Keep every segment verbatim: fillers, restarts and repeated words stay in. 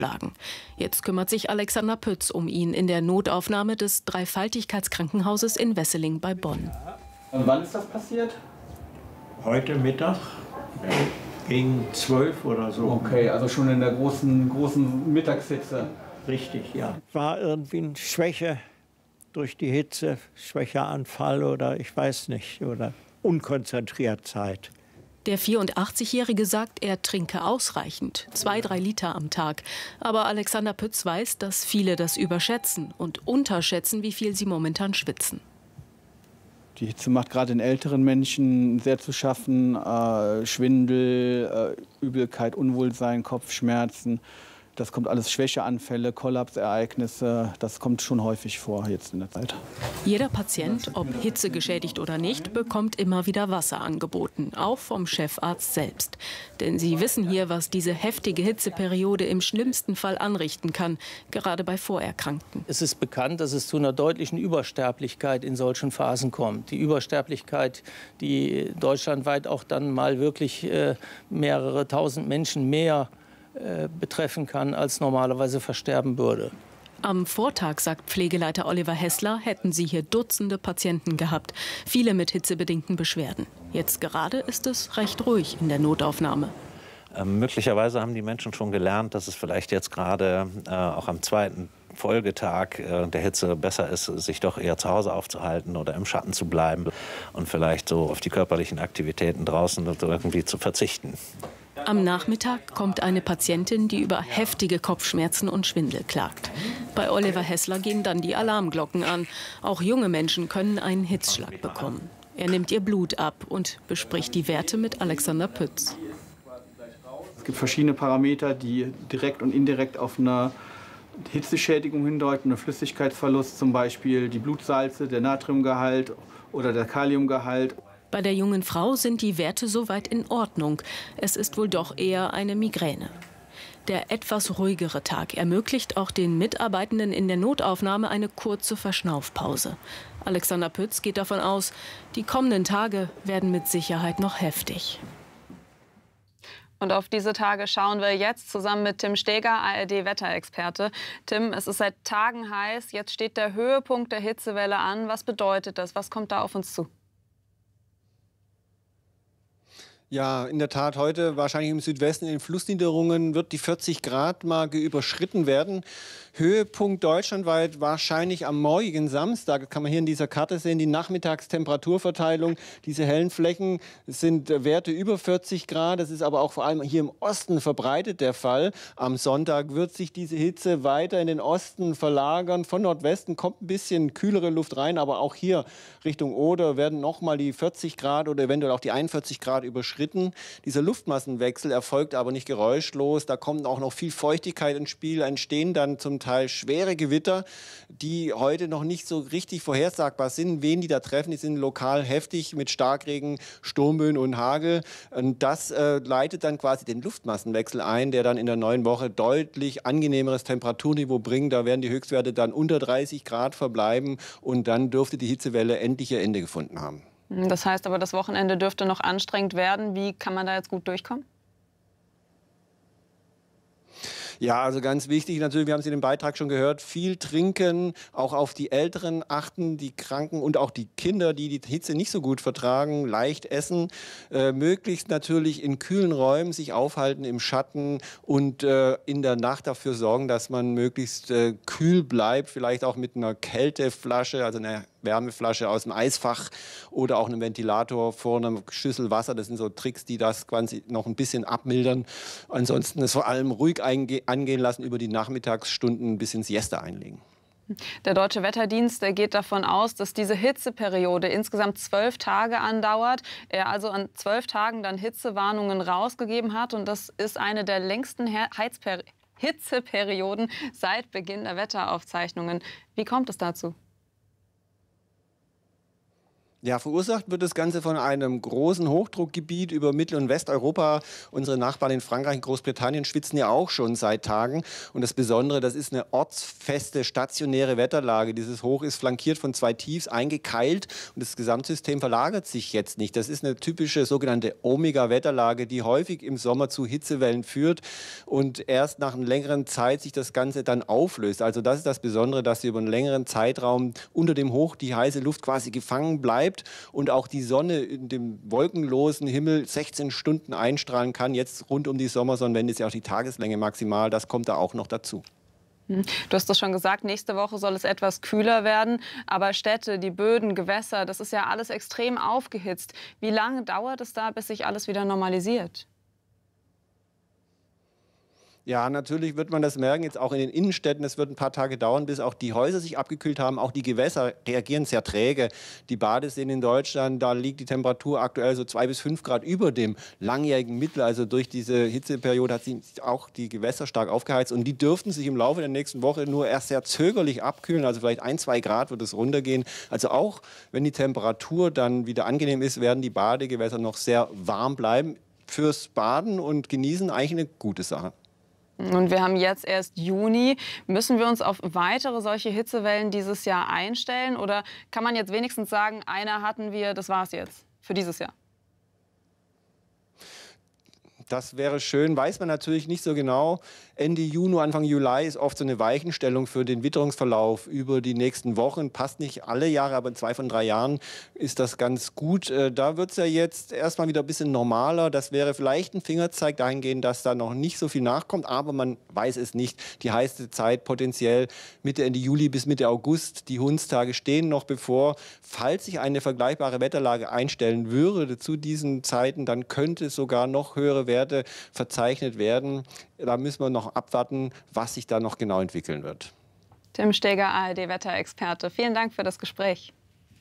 lagen. Jetzt kümmert sich Alexander Pütz um ihn in der Notaufnahme des Dreifaltigkeitskrankenhauses in Wesseling bei Bonn. Und wann ist das passiert? Heute Mittag, gegen zwölf oder so. Okay, also schon in der großen, großen Mittagshitze. Richtig, ja. War irgendwie eine Schwäche durch die Hitze, Schwächeanfall oder ich weiß nicht, oder Unkonzentriertheit. Der vierundachtzigjährige sagt, er trinke ausreichend, zwei, drei Liter am Tag. Aber Alexander Pütz weiß, dass viele das überschätzen und unterschätzen, wie viel sie momentan schwitzen. Die Hitze macht gerade den älteren Menschen sehr zu schaffen. Äh, Schwindel, äh, Übelkeit, Unwohlsein, Kopfschmerzen. Das kommt alles, Schwächeanfälle, Kollapsereignisse. Das kommt schon häufig vor jetzt in der Zeit. Jeder Patient, ob hitzegeschädigt oder nicht, bekommt immer wieder Wasser angeboten, auch vom Chefarzt selbst. Denn sie wissen hier, was diese heftige Hitzeperiode im schlimmsten Fall anrichten kann, gerade bei Vorerkrankten. Es ist bekannt, dass es zu einer deutlichen Übersterblichkeit in solchen Phasen kommt. Die Übersterblichkeit, die deutschlandweit auch dann mal wirklich äh, mehrere tausend Menschen mehr betreffen kann, als normalerweise versterben würde. Am Vortag, sagt Pflegeleiter Oliver Hessler, hätten sie hier Dutzende Patienten gehabt, viele mit hitzebedingten Beschwerden. Jetzt gerade ist es recht ruhig in der Notaufnahme. Ähm, möglicherweise haben die Menschen schon gelernt, dass es vielleicht jetzt gerade äh, auch am zweiten Folgetag äh, der Hitze besser ist, sich doch eher zu Hause aufzuhalten oder im Schatten zu bleiben und vielleicht so auf die körperlichen Aktivitäten draußen irgendwie zu verzichten. Am Nachmittag kommt eine Patientin, die über heftige Kopfschmerzen und Schwindel klagt. Bei Oliver Hessler gehen dann die Alarmglocken an. Auch junge Menschen können einen Hitzschlag bekommen. Er nimmt ihr Blut ab und bespricht die Werte mit Alexander Pütz. Es gibt verschiedene Parameter, die direkt und indirekt auf eine Hitzeschädigung hindeuten, einen Flüssigkeitsverlust, zum Beispiel die Blutsalze, der Natriumgehalt oder der Kaliumgehalt. Bei der jungen Frau sind die Werte soweit in Ordnung. Es ist wohl doch eher eine Migräne. Der etwas ruhigere Tag ermöglicht auch den Mitarbeitenden in der Notaufnahme eine kurze Verschnaufpause. Alexander Pütz geht davon aus, die kommenden Tage werden mit Sicherheit noch heftig. Und auf diese Tage schauen wir jetzt zusammen mit Tim Steger, A R D-Wetterexperte. Tim, es ist seit Tagen heiß. Jetzt steht der Höhepunkt der Hitzewelle an. Was bedeutet das? Was kommt da auf uns zu? Ja, in der Tat, heute wahrscheinlich im Südwesten in den Flussniederungen wird die vierzig Grad Marke überschritten werden. Höhepunkt deutschlandweit wahrscheinlich am morgigen Samstag. Das kann man hier in dieser Karte sehen, die Nachmittagstemperaturverteilung. Diese hellen Flächen sind Werte über vierzig Grad. Das ist aber auch vor allem hier im Osten verbreitet der Fall. Am Sonntag wird sich diese Hitze weiter in den Osten verlagern. Von Nordwesten kommt ein bisschen kühlere Luft rein, aber auch hier Richtung Oder werden nochmal die vierzig Grad oder eventuell auch die einundvierzig Grad überschritten. Dieser Luftmassenwechsel erfolgt aber nicht geräuschlos. Da kommt auch noch viel Feuchtigkeit ins Spiel, entstehen dann zum Teil schwere Gewitter, die heute noch nicht so richtig vorhersagbar sind. Wen die da treffen, die sind lokal heftig mit Starkregen, Sturmböen und Hagel. Und das äh, leitet dann quasi den Luftmassenwechsel ein, der dann in der neuen Woche deutlich angenehmeres Temperaturniveau bringt. Da werden die Höchstwerte dann unter dreißig Grad verbleiben und dann dürfte die Hitzewelle endlich ihr Ende gefunden haben. Das heißt aber, das Wochenende dürfte noch anstrengend werden. Wie kann man da jetzt gut durchkommen? Ja, also ganz wichtig natürlich, wir haben es in dem Beitrag schon gehört, viel trinken, auch auf die Älteren achten, die Kranken und auch die Kinder, die die Hitze nicht so gut vertragen, leicht essen, äh, möglichst natürlich in kühlen Räumen sich aufhalten im Schatten und äh, in der Nacht dafür sorgen, dass man möglichst äh, kühl bleibt, vielleicht auch mit einer Kälteflasche, also einer Wärmeflasche aus dem Eisfach oder auch einem Ventilator vor einer Schüssel Wasser. Das sind so Tricks, die das quasi noch ein bisschen abmildern. Ansonsten es vor allem ruhig angehen lassen, über die Nachmittagsstunden ein bisschen Siesta einlegen. Der Deutsche Wetterdienst, der geht davon aus, dass diese Hitzeperiode insgesamt zwölf Tage andauert. Er also an zwölf Tagen dann Hitzewarnungen rausgegeben hat. Und das ist eine der längsten Heizper- Hitzeperioden seit Beginn der Wetteraufzeichnungen. Wie kommt es dazu? Ja, verursacht wird das Ganze von einem großen Hochdruckgebiet über Mittel- und Westeuropa. Unsere Nachbarn in Frankreich und Großbritannien schwitzen ja auch schon seit Tagen. Und das Besondere, das ist eine ortsfeste, stationäre Wetterlage. Dieses Hoch ist flankiert von zwei Tiefs, eingekeilt. Und das Gesamtsystem verlagert sich jetzt nicht. Das ist eine typische sogenannte Omega-Wetterlage, die häufig im Sommer zu Hitzewellen führt und erst nach einer längeren Zeit sich das Ganze dann auflöst. Also das ist das Besondere, dass über einen längeren Zeitraum unter dem Hoch die heiße Luft quasi gefangen bleibt und auch die Sonne in dem wolkenlosen Himmel sechzehn Stunden einstrahlen kann. Jetzt rund um die Sommersonnenwende ist ja auch die Tageslänge maximal. Das kommt da auch noch dazu. Du hast es schon gesagt, nächste Woche soll es etwas kühler werden. Aber Städte, die Böden, Gewässer, das ist ja alles extrem aufgehitzt. Wie lange dauert es da, bis sich alles wieder normalisiert? Ja, natürlich wird man das merken, jetzt auch in den Innenstädten. Es wird ein paar Tage dauern, bis auch die Häuser sich abgekühlt haben. Auch die Gewässer reagieren sehr träge. Die Badeseen in Deutschland, da liegt die Temperatur aktuell so zwei bis fünf Grad über dem langjährigen Mittel. Also durch diese Hitzeperiode hat sich auch die Gewässer stark aufgeheizt. Und die dürften sich im Laufe der nächsten Woche nur erst sehr zögerlich abkühlen. Also vielleicht ein, zwei Grad wird es runtergehen. Also auch wenn die Temperatur dann wieder angenehm ist, werden die Badegewässer noch sehr warm bleiben. Fürs Baden und Genießen eigentlich eine gute Sache. Und wir haben jetzt erst Juni. Müssen wir uns auf weitere solche Hitzewellen dieses Jahr einstellen? Oder kann man jetzt wenigstens sagen, eine hatten wir, das war's jetzt für dieses Jahr? Das wäre schön, weiß man natürlich nicht so genau. Ende Juni, Anfang Juli ist oft so eine Weichenstellung für den Witterungsverlauf über die nächsten Wochen. Passt nicht alle Jahre, aber in zwei von drei Jahren ist das ganz gut. Da wird es ja jetzt erstmal wieder ein bisschen normaler. Das wäre vielleicht ein Fingerzeig dahingehend, dass da noch nicht so viel nachkommt. Aber man weiß es nicht. Die heiße Zeit potenziell Mitte, Ende Juli bis Mitte August. Die Hundstage stehen noch bevor. Falls sich eine vergleichbare Wetterlage einstellen würde zu diesen Zeiten, dann könnte es sogar noch höhere Werte verzeichnet werden. Da müssen wir noch abwarten, was sich da noch genau entwickeln wird. Tim Steger, A R D-Wetterexperte. Vielen Dank für das Gespräch.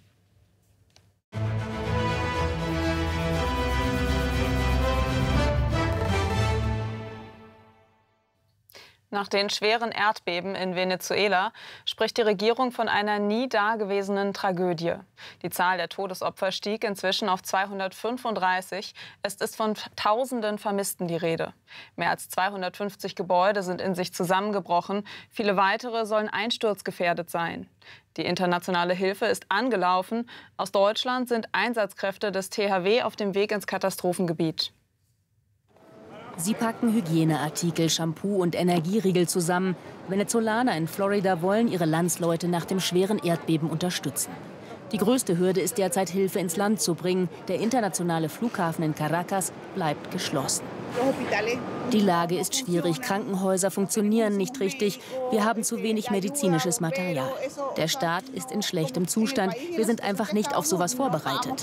Nach den schweren Erdbeben in Venezuela spricht die Regierung von einer nie dagewesenen Tragödie. Die Zahl der Todesopfer stieg inzwischen auf zweihundertfünfunddreißig. Es ist von Tausenden Vermissten die Rede. Mehr als zweihundertfünfzig Gebäude sind in sich zusammengebrochen. Viele weitere sollen einsturzgefährdet sein. Die internationale Hilfe ist angelaufen. Aus Deutschland sind Einsatzkräfte des T H W auf dem Weg ins Katastrophengebiet. Sie packen Hygieneartikel, Shampoo und Energieriegel zusammen. Venezolaner in Florida wollen ihre Landsleute nach dem schweren Erdbeben unterstützen. Die größte Hürde ist derzeit, Hilfe ins Land zu bringen. Der internationale Flughafen in Caracas bleibt geschlossen. Die Lage ist schwierig. Krankenhäuser funktionieren nicht richtig. Wir haben zu wenig medizinisches Material. Der Staat ist in schlechtem Zustand. Wir sind einfach nicht auf sowas vorbereitet.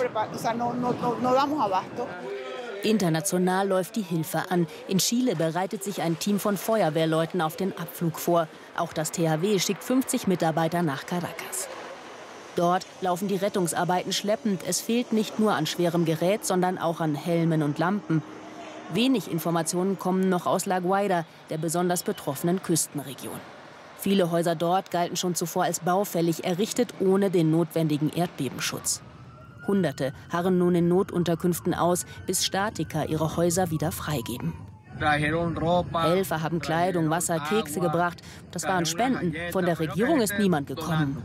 International läuft die Hilfe an. In Chile bereitet sich ein Team von Feuerwehrleuten auf den Abflug vor. Auch das T H W schickt fünfzig Mitarbeiter nach Caracas. Dort laufen die Rettungsarbeiten schleppend. Es fehlt nicht nur an schwerem Gerät, sondern auch an Helmen und Lampen. Wenig Informationen kommen noch aus La Guaira, der besonders betroffenen Küstenregion. Viele Häuser dort galten schon zuvor als baufällig, errichtet ohne den notwendigen Erdbebenschutz. Hunderte harren nun in Notunterkünften aus, bis Statiker ihre Häuser wieder freigeben. Helfer haben Kleidung, Wasser, Kekse gebracht. Das waren Spenden. Von der Regierung ist niemand gekommen.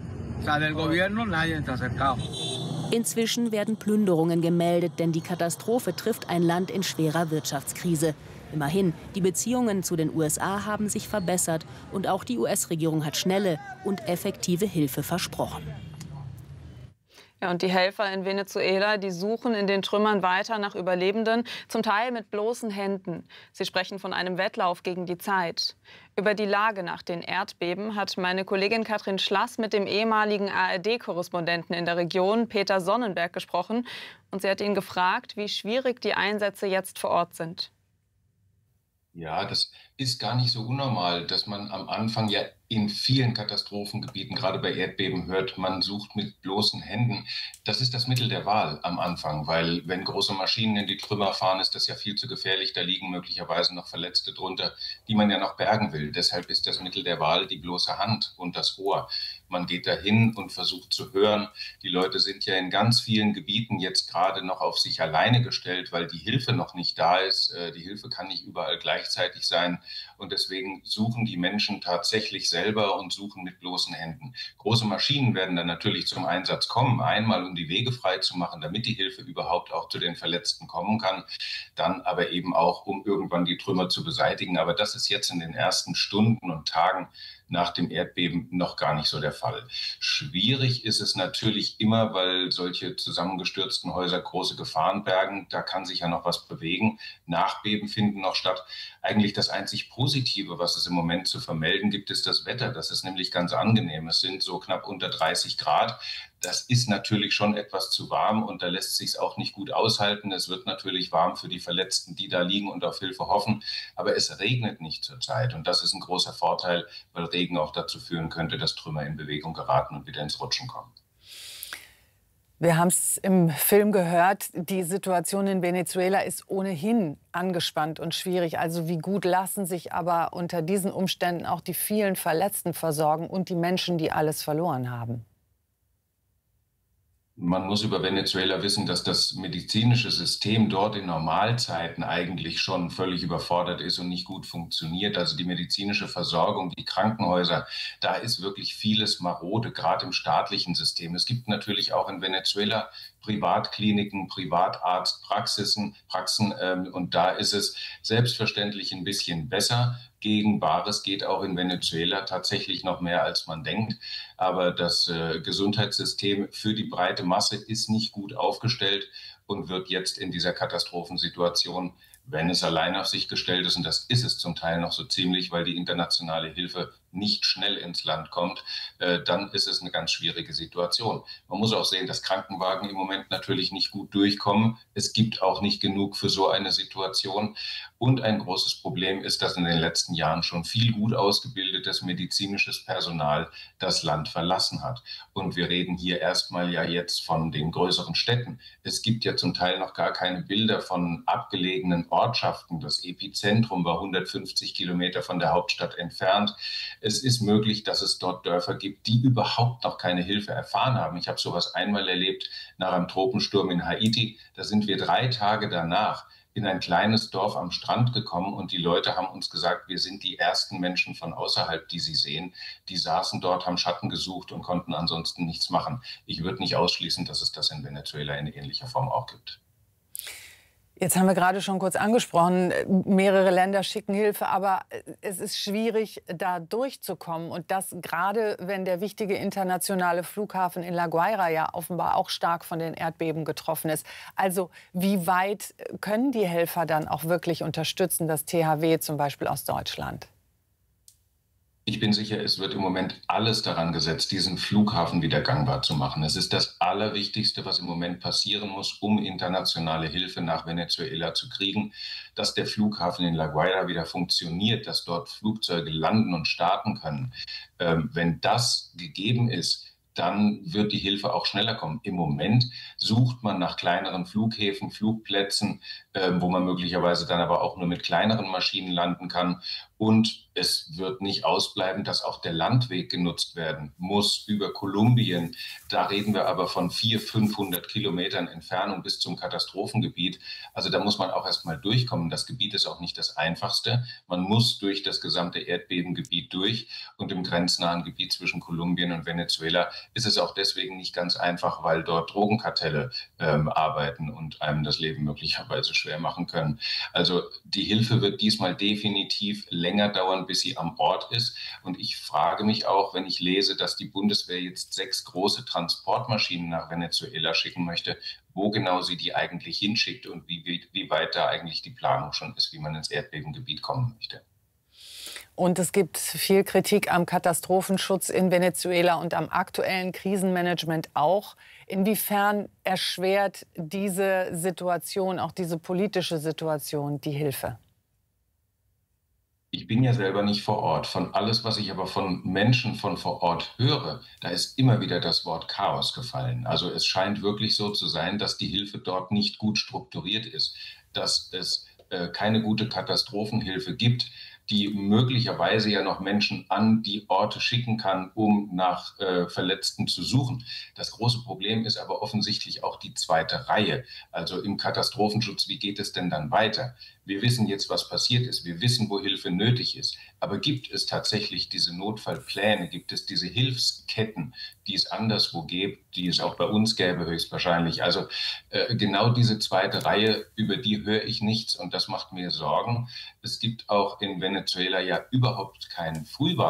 Inzwischen werden Plünderungen gemeldet, denn die Katastrophe trifft ein Land in schwerer Wirtschaftskrise. Immerhin, die Beziehungen zu den U S A haben sich verbessert und auch die U S-Regierung hat schnelle und effektive Hilfe versprochen. Ja, und die Helfer in Venezuela, die suchen in den Trümmern weiter nach Überlebenden, zum Teil mit bloßen Händen. Sie sprechen von einem Wettlauf gegen die Zeit. Über die Lage nach den Erdbeben hat meine Kollegin Katrin Schlass mit dem ehemaligen A R D-Korrespondenten in der Region, Peter Sonnenberg, gesprochen. Und sie hat ihn gefragt, wie schwierig die Einsätze jetzt vor Ort sind. Ja, das ist gar nicht so unnormal, dass man am Anfang ja in vielen Katastrophengebieten, gerade bei Erdbeben, hört, man sucht mit bloßen Händen. Das ist das Mittel der Wahl am Anfang, weil wenn große Maschinen in die Trümmer fahren, ist das ja viel zu gefährlich. Da liegen möglicherweise noch Verletzte drunter, die man ja noch bergen will. Deshalb ist das Mittel der Wahl die bloße Hand und das Ohr. Man geht dahin und versucht zu hören. Die Leute sind ja in ganz vielen Gebieten jetzt gerade noch auf sich alleine gestellt, weil die Hilfe noch nicht da ist. Die Hilfe kann nicht überall gleichzeitig sein. Und deswegen suchen die Menschen tatsächlich selber und suchen mit bloßen Händen. Große Maschinen werden dann natürlich zum Einsatz kommen. Einmal, um die Wege frei zu machen, damit die Hilfe überhaupt auch zu den Verletzten kommen kann. Dann aber eben auch, um irgendwann die Trümmer zu beseitigen. Aber das ist jetzt in den ersten Stunden und Tagen nach dem Erdbeben noch gar nicht so der Fall. Schwierig ist es natürlich immer, weil solche zusammengestürzten Häuser große Gefahren bergen. Da kann sich ja noch was bewegen. Nachbeben finden noch statt. Eigentlich das einzig Positive, was es im Moment zu vermelden gibt, ist das Wetter. Das ist nämlich ganz angenehm. Es sind so knapp unter dreißig Grad. Das ist natürlich schon etwas zu warm und da lässt sich es auch nicht gut aushalten. Es wird natürlich warm für die Verletzten, die da liegen und auf Hilfe hoffen. Aber es regnet nicht zurzeit und das ist ein großer Vorteil, weil Regen auch dazu führen könnte, dass Trümmer in Bewegung geraten und wieder ins Rutschen kommen. Wir haben es im Film gehört, die Situation in Venezuela ist ohnehin angespannt und schwierig. Also wie gut lassen sich aber unter diesen Umständen auch die vielen Verletzten versorgen und die Menschen, die alles verloren haben? Man muss über Venezuela wissen, dass das medizinische System dort in Normalzeiten eigentlich schon völlig überfordert ist und nicht gut funktioniert. Also die medizinische Versorgung, die Krankenhäuser, da ist wirklich vieles marode, gerade im staatlichen System. Es gibt natürlich auch in Venezuela Privatkliniken, Privatarztpraxisen, Praxen, ähm, und da ist es selbstverständlich ein bisschen besser. Gegen Bares geht auch in Venezuela tatsächlich noch mehr, als man denkt. Aber das äh, Gesundheitssystem für die breite Masse ist nicht gut aufgestellt und wird jetzt in dieser Katastrophensituation, wenn es allein auf sich gestellt ist, und das ist es zum Teil noch so ziemlich, weil die internationale Hilfe nicht schnell ins Land kommt, äh, dann ist es eine ganz schwierige Situation. Man muss auch sehen, dass Krankenwagen im Moment natürlich nicht gut durchkommen. Es gibt auch nicht genug für so eine Situation. Und ein großes Problem ist, dass in den letzten Jahren schon viel gut ausgebildetes medizinisches Personal das Land verlassen hat. Und wir reden hier erstmal ja jetzt von den größeren Städten. Es gibt ja zum Teil noch gar keine Bilder von abgelegenen Ortschaften. Das Epizentrum war hundertfünfzig Kilometer von der Hauptstadt entfernt. Es ist möglich, dass es dort Dörfer gibt, die überhaupt noch keine Hilfe erfahren haben. Ich habe sowas einmal erlebt nach einem Tropensturm in Haiti. Da sind wir drei Tage danach in ein kleines Dorf am Strand gekommen und die Leute haben uns gesagt, wir sind die ersten Menschen von außerhalb, die sie sehen. Die saßen dort, haben Schatten gesucht und konnten ansonsten nichts machen. Ich würde nicht ausschließen, dass es das in Venezuela in ähnlicher Form auch gibt. Jetzt haben wir gerade schon kurz angesprochen, mehrere Länder schicken Hilfe, aber es ist schwierig, da durchzukommen. Und das gerade, wenn der wichtige internationale Flughafen in La Guaira ja offenbar auch stark von den Erdbeben getroffen ist. Also wie weit können die Helfer dann auch wirklich unterstützen, das T H W zum Beispiel aus Deutschland? Ich bin sicher, es wird im Moment alles daran gesetzt, diesen Flughafen wieder gangbar zu machen. Es ist das Allerwichtigste, was im Moment passieren muss, um internationale Hilfe nach Venezuela zu kriegen, dass der Flughafen in La Guaira wieder funktioniert, dass dort Flugzeuge landen und starten können. Ähm, wenn das gegeben ist, dann wird die Hilfe auch schneller kommen. Im Moment sucht man nach kleineren Flughäfen, Flugplätzen, äh, wo man möglicherweise dann aber auch nur mit kleineren Maschinen landen kann. Und es wird nicht ausbleiben, dass auch der Landweg genutzt werden muss über Kolumbien. Da reden wir aber von vierhundert, fünfhundert Kilometern Entfernung bis zum Katastrophengebiet. Also da muss man auch erst mal durchkommen. Das Gebiet ist auch nicht das einfachste. Man muss durch das gesamte Erdbebengebiet durch. Und im grenznahen Gebiet zwischen Kolumbien und Venezuela ist es auch deswegen nicht ganz einfach, weil dort Drogenkartelle ähm, arbeiten und einem das Leben möglicherweise schwer machen können. Also die Hilfe wird diesmal definitiv länger dauern, bis sie am Ort ist. Und ich frage mich auch, wenn ich lese, dass die Bundeswehr jetzt sechs große Transportmaschinen nach Venezuela schicken möchte, wo genau sie die eigentlich hinschickt und wie, wie, wie weit da eigentlich die Planung schon ist, wie man ins Erdbebengebiet kommen möchte. Und es gibt viel Kritik am Katastrophenschutz in Venezuela und am aktuellen Krisenmanagement auch. Inwiefern erschwert diese Situation, auch diese politische Situation, die Hilfe? Ich bin ja selber nicht vor Ort. Von alles, was ich aber von Menschen von vor Ort höre, da ist immer wieder das Wort Chaos gefallen. Also es scheint wirklich so zu sein, dass die Hilfe dort nicht gut strukturiert ist, dass es äh, keine gute Katastrophenhilfe gibt, die möglicherweise ja noch Menschen an die Orte schicken kann, um nach äh, Verletzten zu suchen. Das große Problem ist aber offensichtlich auch die zweite Reihe. Also im Katastrophenschutz, wie geht es denn dann weiter? Wir wissen jetzt, was passiert ist. Wir wissen, wo Hilfe nötig ist. Aber gibt es tatsächlich diese Notfallpläne? Gibt es diese Hilfsketten, die es anderswo gibt, die es auch bei uns gäbe höchstwahrscheinlich? Also äh, genau diese zweite Reihe, über die höre ich nichts und das macht mir Sorgen. Es gibt auch in Venezuela ja überhaupt kein Frühwarn.